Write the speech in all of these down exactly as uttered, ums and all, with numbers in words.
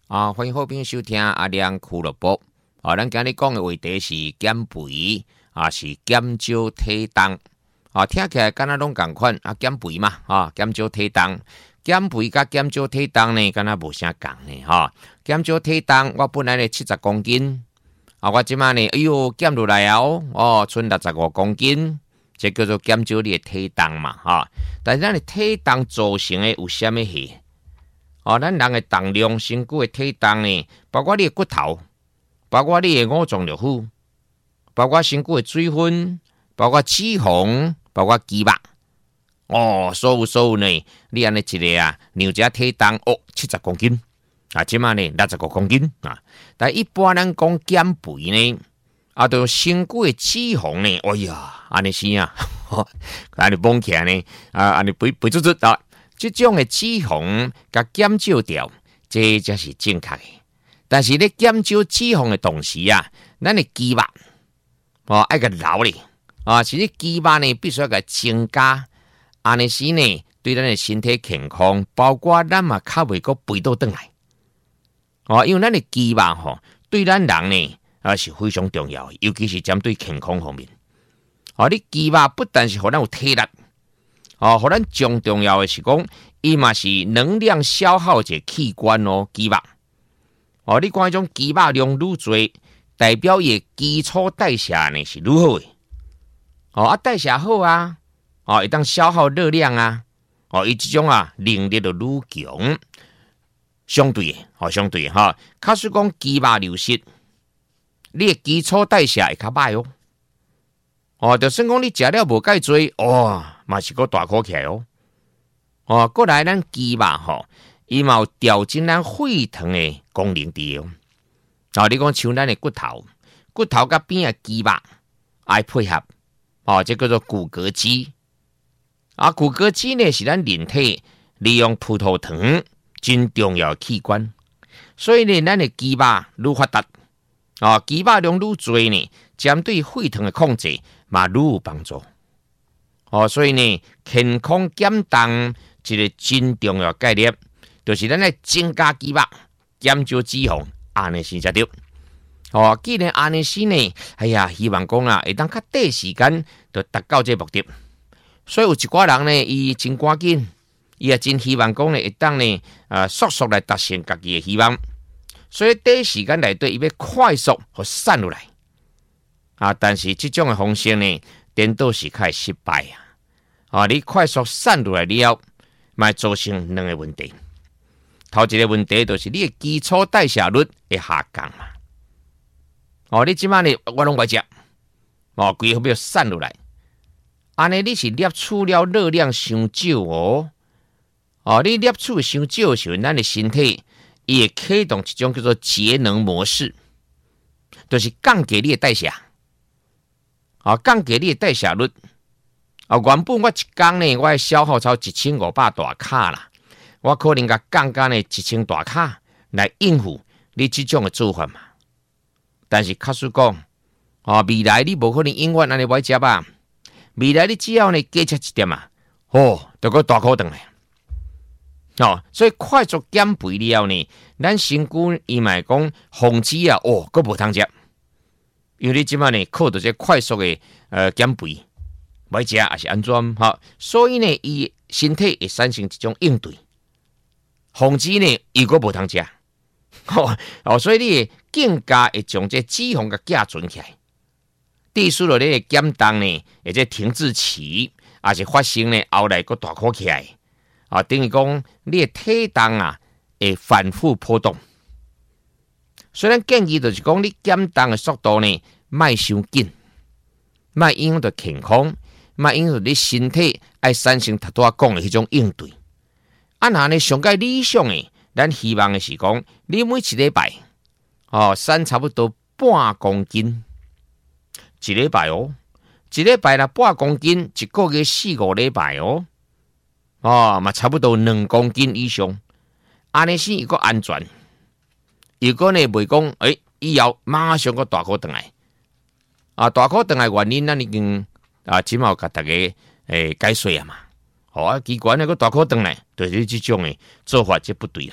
啊，欢迎好朋友收听阿亮俱乐部。啊，咱今日讲的话题是减肥，啊是减少体重。啊，听起来敢若拢共款啊，减肥嘛，啊减少体重。减肥甲减少体重呢，敢若无啥共呢，哈。减少体重，我本来呢七十公斤，啊，我即马呢，哎哟减落来啊，哦，剩六十五公斤，这叫做减少你的体重嘛，哈。但是咱的体重造成的有啥物事？哦，咱人的重量、身躯的体重呢，包括你的骨头，包括你的五脏六腑，包括身躯的水分，包括脂肪，包括肌肉。哦，所有所有呢，你安尼一个啊，量只体重哦，七十公斤啊，即马呢六十五公斤啊。但一般咱讲减肥呢，啊，就身躯的脂肪呢，哎呀，安尼是啊，安尼蹦起来呢，啊，安尼肥肥嘟嘟啊。这种的脂肪甲减少掉，这才是正确的。但是咧减少脂肪的同时啊，咱的肌肉哦爱个留咧啊，其实肌肉呢必须要个增加，安尼时呢对咱的身体健康，包括咱嘛较袂个肥倒转来哦，因为咱的肌肉吼对咱人呢啊是非常重要的，尤其是针对健康方面。哦，你肌肉不但是互咱有体力。哦，互咱最重要的是讲，伊嘛是能量消耗者器官哦，肌肉。哦，你看迄种肌肉量愈多，代表伊基础代谢呢是愈好的。哦，啊代谢好啊，哦，会当消耗热量啊，哦，伊即种啊能力就愈强。相对的，哦，相对的哈，假使讲肌肉流失，你的基础代谢会较歹哦。哦，就算讲你食了无介多，哦，嘛是个大颗起来哦。哦，过来咱肌肉吼，伊嘛有调整咱血糖的功能伫哦。哦，你讲像咱的骨头，骨头甲边的肌肉爱配合，哦，这叫做骨骼肌。啊，骨骼肌呢是咱人体利用葡萄糖真重要的器官，所以呢，咱的肌肉愈发达，啊，肌肉量愈多呢，针对血糖的控制。嘛，愈有帮助哦，所以呢，健康减重一个真重要概念，就是咱来增加肌肉，减少脂肪，安尼先才对。哦，既然安尼是呢，哎呀，希望讲啊，会当较短时间就达到这目的。所以有一寡人呢，伊真赶紧，伊也真希望讲呢，会当呢，呃，速速来达成家己的希望。所以短时间内底，伊要快速和散落来。啊，但是这种的方式呢，颠倒是较失败啊！啊，你快速散落来了，咪造成两个问题。头一个问题就是你的基础代谢率会下降嘛。哦，你即摆呢，我拢袂食，哦，规个要散落来，安尼你是摄取了热量伤少哦。哦，你摄取伤少的时候，咱的身体伊会启动一种叫做节能模式，就是降低你的代谢。啊，降低你的代谢率。啊，原本我一天呢，我消耗超一千五百大卡啦，我可能甲降到呢一千大卡来应付你这种的做法嘛。但是假使讲，啊，未来你无可能永远安尼歪食吧？未来你只要呢加吃一点啊，哦，就个大可顿来。哦，所以快速减肥了呢，咱身躯伊嘛讲防止啊，哦，佫无通食。因为你即摆呢靠着这快速的呃减肥，歹食也是安怎哈？所以呢，伊身体会产生一种应对，防止呢伊个无通食。哦哦，所以你更加会将这脂肪给寄存起来。致使了你的减重呢，或者停滞期，也是发生呢后来个大颗起来。啊，等于讲你的体重啊会反复波动。虽然建议就是讲，你减重的速度呢，莫伤紧，莫影响到健康，莫影响到你身体爱产生头拄仔讲的迄种应对。啊，那呢上界理想的，咱希望的是讲，你每一礼拜哦，瘦差不多半公斤，一礼拜哦，一礼拜啦半公斤，一个月四五礼拜哦，哦嘛差不多两公斤以上，安尼是一个安全。如果呢袂讲，诶，以后马上个大颗回来，啊，大颗回来原因，咱已经啊，起码甲大家诶解说啊嘛。好啊，奇怪那个大颗回来，就是这种诶做法就不对啦。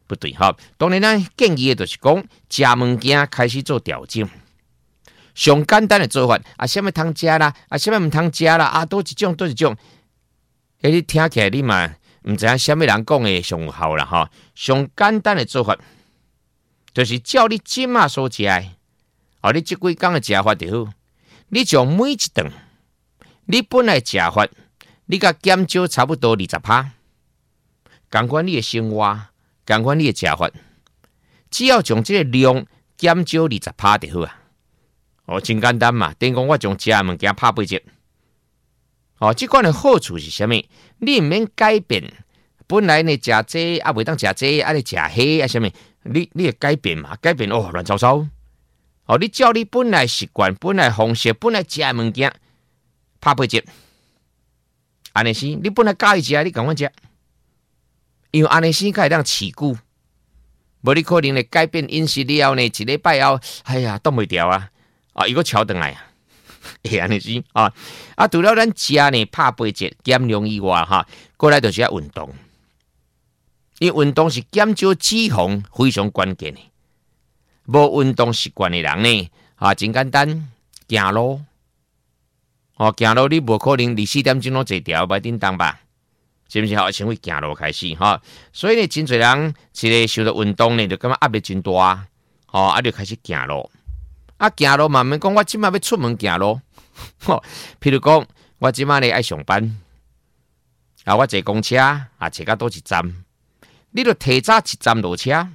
不对哈。当然咱建议的就是讲，食物件开始做调整。上简单的做法啊，什么通食啦，啊什么唔通食啦，啊多一种多一种，诶，你听起来你嘛唔知影什么人讲的上有效啦哈。上简单的做法就是照你今嘛所食的，哦，你即几工的食法就好，你将每一顿你本来食法，你甲减少差不多二十趴，共款你的生活，共款你的食法，只要将这个量减少二十趴就好啊。哦，真简单嘛，等于讲我将食物件拍八折。哦，这款的好处是什么？你唔免改变，本来你食这啊，袂当食这啊，你食迄啊，什么？你你会改变嘛？改变哦，乱糟糟。哦，你照你本来习惯、本来方式、本来食物件拍八折，安尼是，你本来介意食，你赶快食，因为安尼是才会当持久。无你可能咧改变饮食了呢，一礼拜后，哎呀，挡袂掉啊！啊，伊个超转来啊，会安尼是啊。啊，除了咱食呢拍八折减量以外，哈，过来就是要运动。因为运动是减少脂肪非常关键的。无运动习惯的人呢，啊，真简单，行路。哦，行路你无可能二四点钟拢坐条摆叮当吧？是不是？好，先会行路开始哈。所以呢，真侪人是咧受到运动呢，就感觉压力真大，哦，啊，就开始行路。啊，行路慢慢讲，我即马要出门行路。吼，譬如讲，我即马咧爱上班，啊，我坐公车啊，坐到倒一站，你著提早一站落车，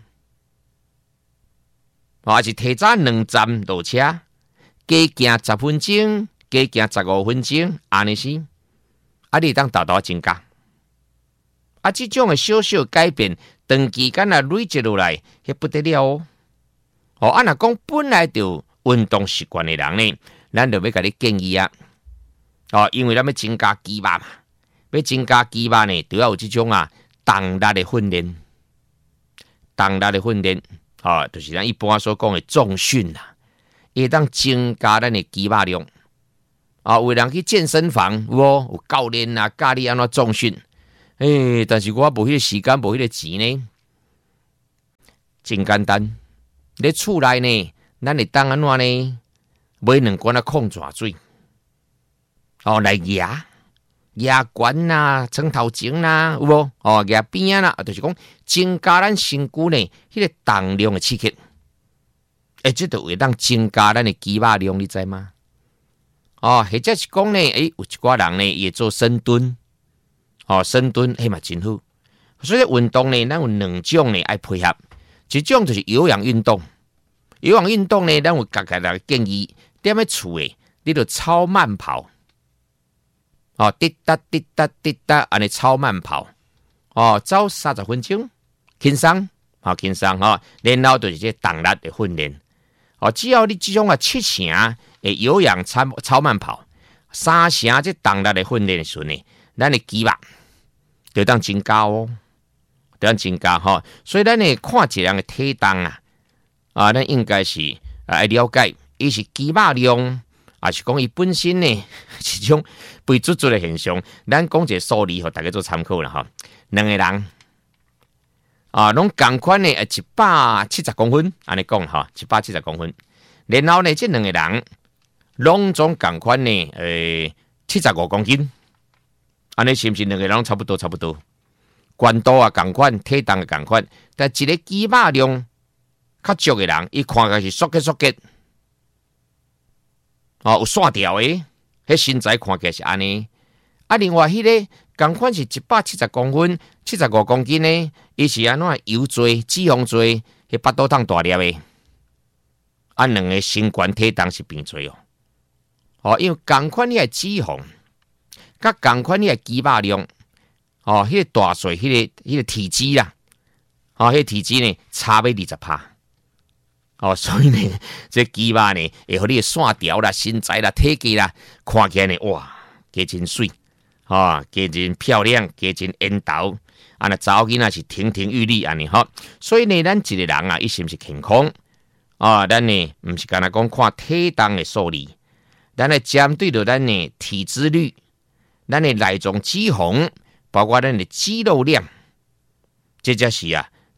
或是提早两站落车，加行十分钟，加行十五分钟，安尼是，啊，你当大大增加。啊，这种的小小改变，长期间啊累积落来，迄不得了哦。哦，啊，若讲本来就运动习惯的人呢，咱就要甲你建议啊。哦，因为咱要增加肌肉嘛，要增加肌肉呢，就要有这种啊动力的训练，动力的训练，哦，就是咱一般所讲的重训啦，会当增加咱的肌肉量。啊，有人去健身房有无？有教练啊，教你安怎重训。诶、欸，但是我无迄个时间，无迄个钱呢。真简单，咧厝内呢，咱会当安怎呢？买两罐啊矿泉水，哦来压压管呐、床头前呐，有无？哦压边啊啦，就是讲增加咱身躯呢迄个动量的刺激。诶、欸，这就会当增加咱的肌肉量，你知吗？哦，或者是讲呢，诶、欸，有一寡人呢也做深蹲。哦，深蹲迄嘛真好，所以运动呢，咱有两种呢爱配合，一种就是有氧运动。有氧运动呢，咱有各个人建议，踮咧厝诶，你就超慢跑，哦，滴答滴答滴答，安尼超慢跑，哦，走三十分钟，轻松，好轻松哈。然后就是这动力的训练，哦，只要你这种啊七成诶有氧超超慢跑，三成这动力的训练时呢，咱的肌肉就当增加哦，就当增加哈。所以咱呢看一个人的体重啊，啊，咱应该是啊了解，伊是肌肉量，还是讲伊本身呢是种肥嘟嘟的现象。咱讲一个数字，互大家做参考啦哈。两个人啊，拢同款呢，一百七十公分，安尼讲哈，一百七十公分。然后呢，这两个人拢总同款呢，诶，七十五公斤。安尼是毋是两个人差不多差不多？关度啊同款，体重啊同款，但一个肌肉量较足的人，伊看起来是缩结缩结，哦有线条诶，迄身材看起来是安尼。啊，另外迄、那个同款是一百七十公分、七十五公斤呢，伊是安怎油多、脂肪多，迄巴肚汤大粒诶。啊，两个身悬体重是变做哦，哦，因为同款你系脂肪。甲同款你的肌肉量，哦，迄、那个大细，迄、那个迄、那个体积啦，哦，迄、那个体积呢差要二十趴，哦，所以呢，这肌肉呢，会互你的线条啦、身材啦、体格啦，看起来呢，哇，加真水，哦，加真漂亮，加真缘投，啊，那查某囡仔是亭亭玉立安尼吼，所以呢，咱一个人啊，伊是毋是健康啊？咱呢，毋是干那讲看体重的数字，咱来针对着咱的体脂率。咱的内脏脂肪，包括咱的肌肉量，这才是啊，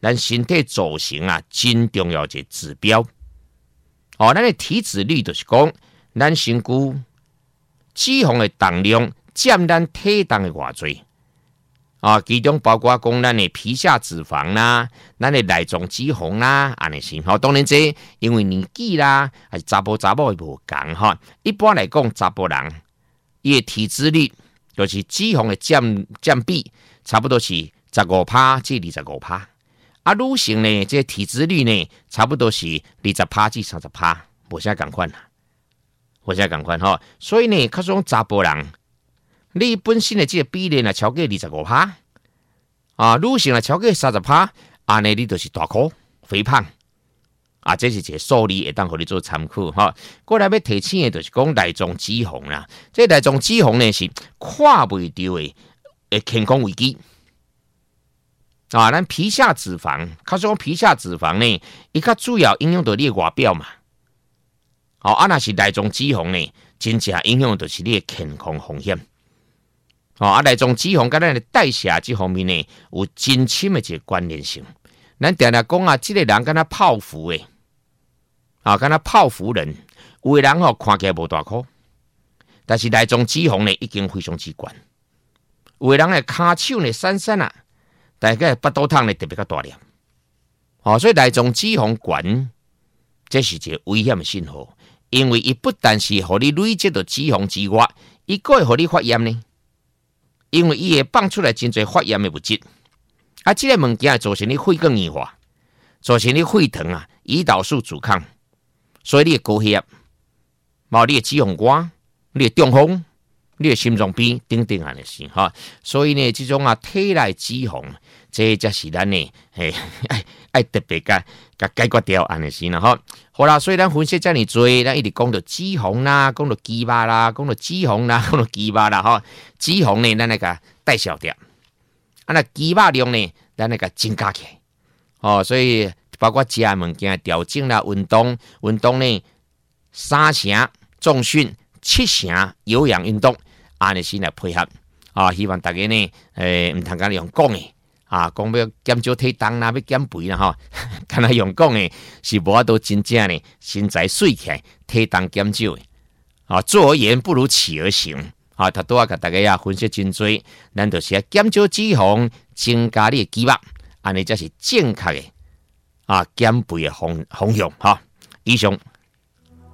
咱身体组成啊真重要一个指标。哦，咱的体脂率就是讲，咱身躯脂肪的重量占咱体重的偌济。啊，其中包括讲咱的皮下脂肪啦，咱的内脏脂肪啦，安尼是。好，当然这因为年纪啦，还是查甫查某的无共哈。一般来讲，查甫人伊的体脂率就是脂肪的占占比，差不多是十五趴至二十五趴。啊，女性呢，这体脂率呢，差不多是二十趴至三十趴，无啥共款啦，无啥共款哈。所以呢，较种查甫人。你本身的这个比例呢超过二十五趴，啊，女性呢超过三十趴，安尼你就是大块肥胖，啊，这是一个数字会当互你做参考哈。过来要提醒的就是讲内脏脂肪啦，这内脏脂肪呢是看不到的诶健康危机，啊，咱皮下脂肪，较说皮下脂肪呢，伊较主要影响到你的外表嘛，哦，啊，若是内脏脂肪呢，真正影响到是你的健康风险。哦，啊，内脏脂肪跟咱的代谢这方面呢，有真深的一个关联性。咱常常讲啊，这个人跟他泡芙诶，啊，跟他泡芙人，有的人吼、哦、看起来无大颗，但是内脏脂肪呢已经非常之悬。有的人的骹手呢散散啊，但是腹肚汤呢特别较大粒。哦，所以内脏脂肪悬，这是一个危险的信号，因为伊不但是互你累积到脂肪之外，伊还会互你发炎呢。因为伊会放出来真侪发炎的物质，啊，这个物件会造成你肺更硬化，造成你肺疼啊，胰岛素阻抗，所以你的高血压，冇你的脂肪肝，你的中风，你的心脏病等等安尼是哈。所以呢，这种啊体内脂肪，这才是咱呢，嘿，爱爱特别甲甲解决掉安尼是啦哈。好啦，所以咱分析遮尔多，咱一直讲到脂肪啦，讲到肌肉啦，讲到脂肪啦，讲到肌肉啦哈。脂肪呢，咱那个代谢掉，啊那肌肉量呢，咱那个增加起来。哦，所以包括食物件调整啦，运动，运动呢三成重训，七成有氧运动，安尼先来配合。啊，希望大家呢，诶、呃，唔通讲用讲的。啊，讲要减少体重啦，要减肥啦吼，敢若用讲的，是无法度真正呢，身材水起来，体重减少的。啊，做而言不如起而行。啊，他都要甲大家呀分析真多，咱就是要减少脂肪，增加你的肌肉，安尼才是正确的啊减肥的方方向哈。以上